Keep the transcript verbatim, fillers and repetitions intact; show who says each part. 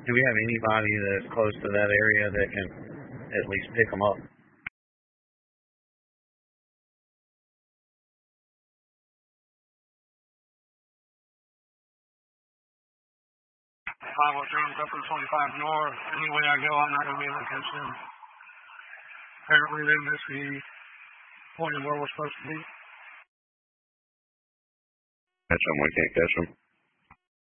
Speaker 1: Do we have anybody that's close to that area that can at least pick them up?
Speaker 2: five oh three is up in twenty-five north. Any way I go, I'm not going to be able to catch them. Apparently, they missed the point of where we're supposed to be.
Speaker 3: Catch them, we can't catch them.